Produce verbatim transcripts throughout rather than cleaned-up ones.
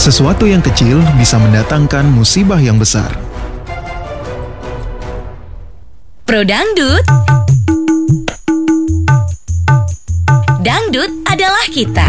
Sesuatu yang kecil bisa mendatangkan musibah yang besar. Pro Dangdut. Dangdut adalah kita.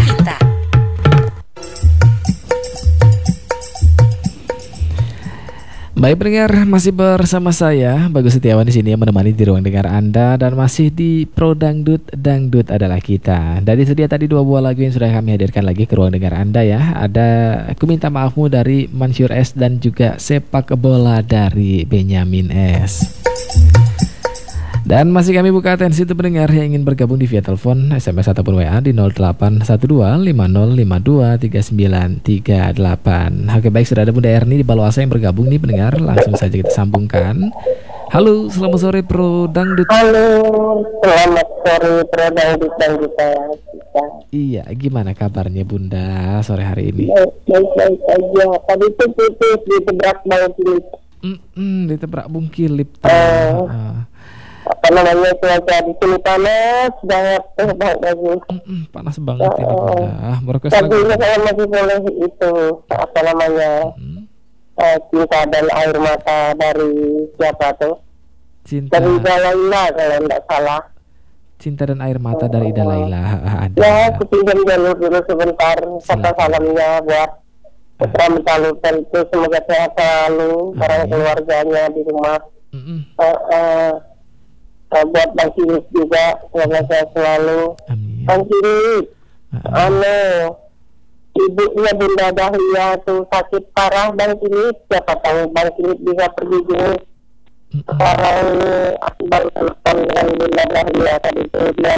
Baik pendengar, masih bersama saya Bagus Setiawan di sini yang menemani di ruang dengar Anda dan masih di Pro Dangdut, Dangdut adalah kita. Dari sedia tadi dua buah lagu yang sudah kami hadirkan lagi ke ruang dengar Anda ya. Ada Ku Minta Maafmu dari Mansyur S dan juga Sepak Bola dari Benyamin S. Dan masih kami buka atensi untuk pendengar yang ingin bergabung di via telepon, S M S ataupun W A di nol delapan satu dua lima nol lima dua tiga sembilan tiga delapan. Oke baik, sudah ada Bunda Erni di Baloasa yang bergabung nih pendengar. Langsung saja kita sambungkan. Halo, selamat sore Pro Dangdut. Halo, selamat sore Pro Dangdut dan kita. Iya, gimana kabarnya Bunda sore hari ini? Baik-baik aja. Tadi itu putus ditebrak Bang Kilip. Mm-mm, ditebrak Bung Kilip. Uh, uh. Apa namanya, cuaca di sini panas banget, eh banget bagus. Mm-mm, panas banget ini Uh, Bunda. Ah, merokok Tapi saya masih boleh itu apa namanya, hmm. uh, cinta dan air mata dari siapa tuh? Cinta. Dari Ida Laila kalau tidak salah. Cinta dan Air Mata uh, dari Ida Laila. Ada. Ya, kepinjam jalur dulu sebentar. Kata salamnya buat putra mentalurkan itu, semoga sehat selalu orang keluarganya di rumah. Mm-mm. Uh, uh, uh, buat Bang Kilip juga semoga sehat selalu. Amin. Bang Kilip, uh-uh. anu ibunya Bunda Dahlia tuh sakit parah Bang Kilip. Siapa tahu Bang Kilip bisa pergi dulu. Sekarang aku baru telepon dengan Bunda Dahlia tadi tuh, dia